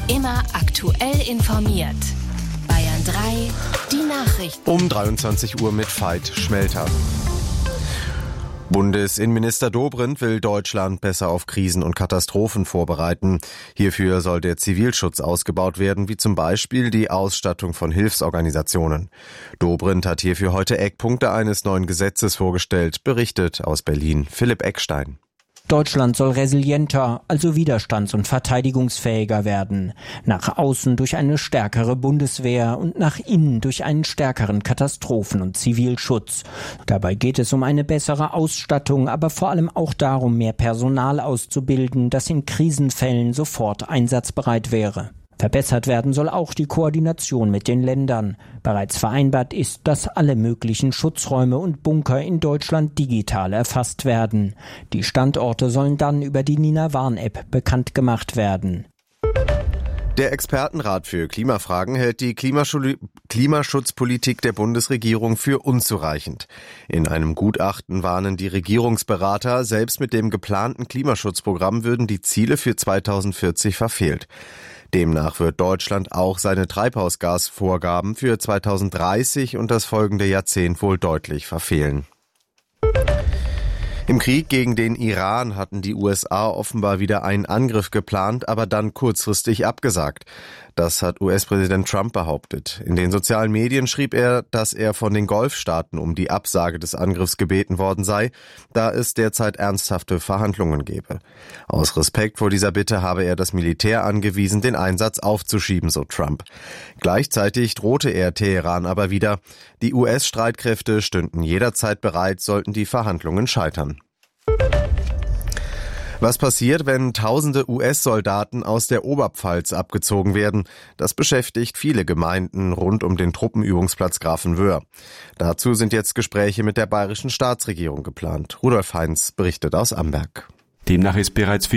Immer aktuell informiert. Bayern 3, die Nachrichten. Um 23 Uhr mit Veit Schmelter. Bundesinnenminister Dobrindt will Deutschland besser auf Krisen und Katastrophen vorbereiten. Hierfür soll der Zivilschutz ausgebaut werden, wie zum Beispiel die Ausstattung von Hilfsorganisationen. Dobrindt hat hierfür heute Eckpunkte eines neuen Gesetzes vorgestellt, berichtet aus Berlin Philipp Eckstein. Deutschland soll resilienter, also widerstands- und verteidigungsfähiger werden. Nach außen durch eine stärkere Bundeswehr und nach innen durch einen stärkeren Katastrophen- und Zivilschutz. Dabei geht es um eine bessere Ausstattung, aber vor allem auch darum, mehr Personal auszubilden, das in Krisenfällen sofort einsatzbereit wäre. Verbessert werden soll auch die Koordination mit den Ländern. Bereits vereinbart ist, dass alle möglichen Schutzräume und Bunker in Deutschland digital erfasst werden. Die Standorte sollen dann über die Nina-Warn-App bekannt gemacht werden. Der Expertenrat für Klimafragen hält die Klimaschutzpolitik der Bundesregierung für unzureichend. In einem Gutachten warnen die Regierungsberater, selbst mit dem geplanten Klimaschutzprogramm würden die Ziele für 2040 verfehlt. Demnach wird Deutschland auch seine Treibhausgasvorgaben für 2030 und das folgende Jahrzehnt wohl deutlich verfehlen. Im Krieg gegen den Iran hatten die USA offenbar wieder einen Angriff geplant, aber dann kurzfristig abgesagt. Das hat US-Präsident Trump behauptet. In den sozialen Medien schrieb er, dass er von den Golfstaaten um die Absage des Angriffs gebeten worden sei, da es derzeit ernsthafte Verhandlungen gebe. Aus Respekt vor dieser Bitte habe er das Militär angewiesen, den Einsatz aufzuschieben, so Trump. Gleichzeitig drohte er Teheran aber wieder. Die US-Streitkräfte stünden jederzeit bereit, sollten die Verhandlungen scheitern. Was passiert, wenn tausende US-Soldaten aus der Oberpfalz abgezogen werden? Das beschäftigt viele Gemeinden rund um den Truppenübungsplatz Grafenwöhr. Dazu sind jetzt Gespräche mit der bayerischen Staatsregierung geplant. Rudolf Heinz berichtet aus Amberg. Demnach ist bereits